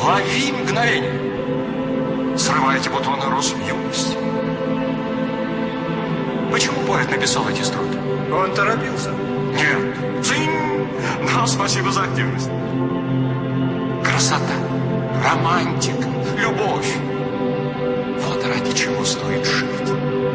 Лови мгновение. Срывайте бутоны роз в юности. Почему поэт написал эти строки? Он торопился. Нет. Цинь. Но спасибо за активность. Красота, романтика, любовь. Вот ради чего стоит жить.